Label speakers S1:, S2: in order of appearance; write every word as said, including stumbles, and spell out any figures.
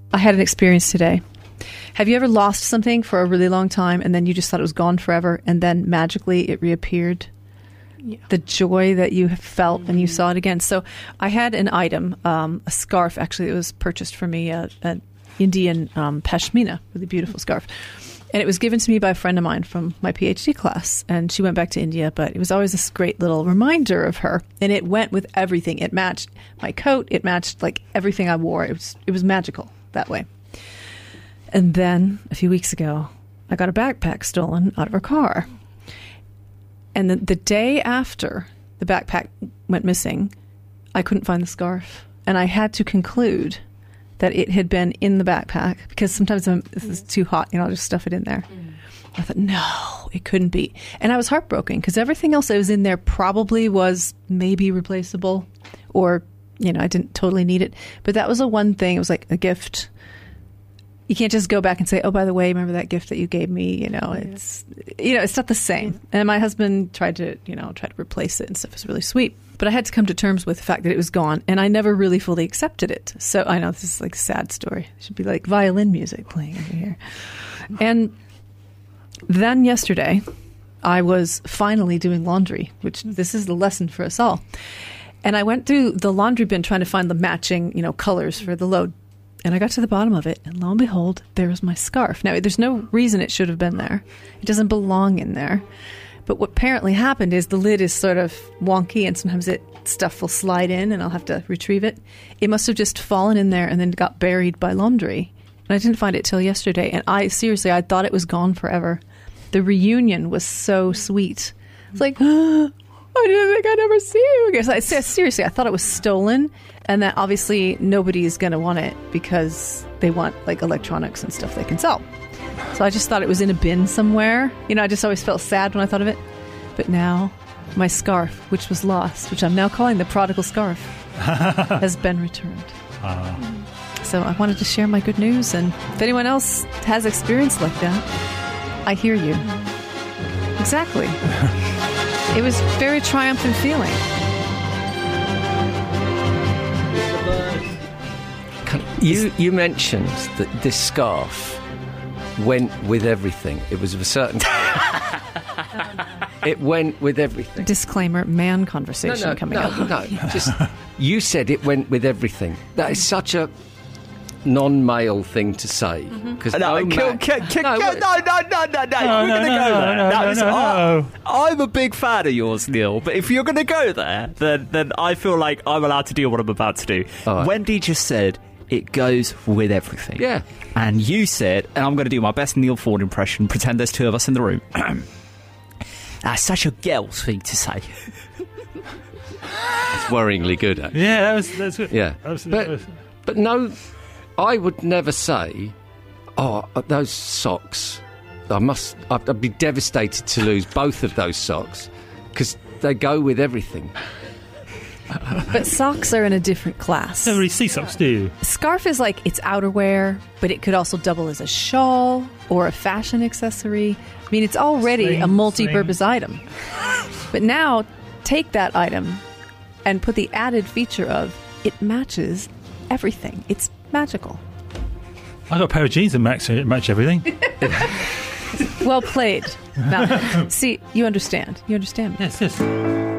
S1: I had an experience today. Have you ever lost something for a really long time and then you just thought it was gone forever and then magically it reappeared? Yeah. The joy that you felt when you saw it again. So I had an item, um, a scarf. Actually, it was purchased for me, uh, an Indian um, pashmina, really beautiful scarf. And it was given to me by a friend of mine from my PhD class. And she went back to India, but it was always this great little reminder of her. And it went with everything. It matched my coat. It matched like everything I wore. It was it was magical that way. And then a few weeks ago, I got a backpack stolen out of her car. And the, the day after the backpack went missing, I couldn't find the scarf. And I had to conclude that it had been in the backpack because sometimes I'm, this is too hot, you know, I'll just stuff it in there. Mm. I thought, no, it couldn't be. And I was heartbroken because everything else that was in there probably was maybe replaceable or, you know, I didn't totally need it. But that was the one thing. It was like a gift. You can't just go back and say, oh, by the way, remember that gift that you gave me? You know, it's, you know, it's not the same. And my husband tried to, you know, try to replace it and stuff. It was really sweet. But I had to come to terms with the fact that it was gone. And I never really fully accepted it. So I know this is like a sad story. It should be like violin music playing over here. And then yesterday, I was finally doing laundry, which this is the lesson for us all. And I went through the laundry bin trying to find the matching, you know, colors for the load. And I got to the bottom of it, and lo and behold, there was my scarf. Now, there's no reason it should have been there. It doesn't belong in there. But what apparently happened is the lid is sort of wonky, and sometimes it stuff will slide in, and I'll have to retrieve it. It must have just fallen in there and then got buried by laundry. And I didn't find it till yesterday. And I, seriously, I thought it was gone forever. The reunion was so sweet. It's like, oh, I didn't think I'd ever see you again. So I, seriously, I thought it was stolen. And that obviously nobody's going to want it because they want like electronics and stuff they can sell. So I just thought it was in a bin somewhere. You know, I just always felt sad when I thought of it. But now my scarf, which was lost, which I'm now calling the prodigal scarf, has been returned. Uh. So I wanted to share my good news. And if anyone else has experience like that, I hear you. Exactly. It was a very triumphant feeling.
S2: You you mentioned that this scarf went with everything. It was of a certain colour. It went with everything.
S1: Disclaimer, man conversation
S2: no, no,
S1: coming
S2: no,
S1: up.
S2: No, no, just, you said it went with everything. That is such a non-male thing to say. Because
S3: mm-hmm. no,
S2: no,
S3: kill,
S2: man,
S3: kill, kill,
S2: no,
S3: no, no, no, no, no, no,
S4: no,
S3: we're
S4: no,
S3: going to
S4: no,
S3: go
S4: no,
S3: there.
S4: no,
S3: No,
S4: no,
S3: listen,
S4: no, no.
S3: I, I'm a big fan of yours, Neil, but if you're going to go there, then, then I feel like I'm allowed to do what I'm about to do.
S2: Right.
S3: Wendy just said it goes with everything.
S2: Yeah.
S3: And you said, and I'm going to do my best Neil Ford impression, pretend there's two of us in the room. That's such a girl thing to say.
S2: It's worryingly good, actually.
S4: Yeah, that was, that's good.
S2: Yeah.
S4: That was,
S2: but,
S4: that was...
S2: but no, I would never say, oh, those socks, I must, I'd, I'd be devastated to lose both of those socks because they go with everything.
S1: But socks are in a different class.
S4: You never really see socks, do you?
S1: Scarf is like, it's outerwear, but it could also double as a shawl or a fashion accessory. I mean, it's already
S4: Sling,
S1: a multi-purpose
S4: sling.
S1: item. But now, take that item and put the added feature of it matches everything. It's magical.
S4: I got a pair of jeans that match, match everything.
S1: Well played. Now, see, you understand. You understand.
S4: Yes, yes.